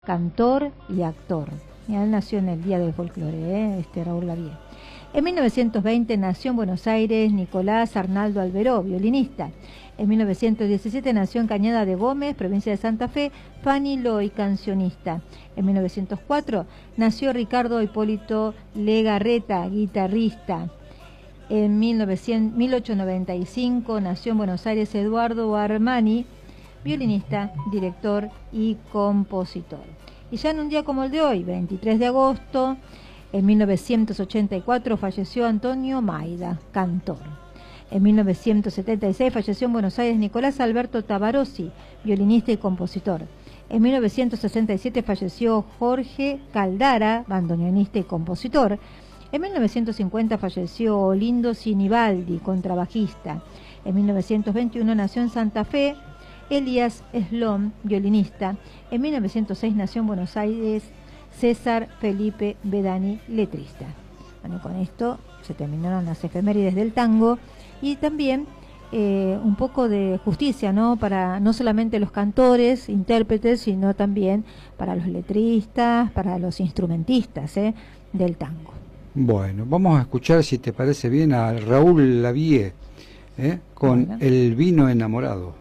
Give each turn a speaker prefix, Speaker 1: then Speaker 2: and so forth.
Speaker 1: cantor y actor. Él nació en el Día del Folclore, Raúl Lavie. En 1920 nació en Buenos Aires Nicolás Arnaldo Alberó, violinista. En 1917 nació en Cañada de Gómez, provincia de Santa Fe, Fanny Loy, cancionista. En 1904 nació Ricardo Hipólito Legarreta, guitarrista. En 1895 nació en Buenos Aires Eduardo Armani, violinista, director y compositor. Y ya en un día como el de hoy, 23 de agosto, en 1984 falleció Antonio Maida, cantor. En 1976 falleció en Buenos Aires Nicolás Alberto Tabarossi, violinista y compositor. En 1967 falleció Jorge Caldara, bandoneonista y compositor. En 1950 falleció Olindo Sinibaldi, contrabajista. En 1921 nació en Santa Fe Elías Slom, violinista. En 1906 nació en Buenos Aires César Felipe Bedani, letrista. Bueno, con esto se terminaron las efemérides del tango y también un poco de justicia, ¿no? Para no solamente los cantores, intérpretes, sino también para los letristas, para los instrumentistas del tango.
Speaker 2: Bueno, vamos a escuchar, si te parece bien, a Raúl Lavie con El vino enamorado.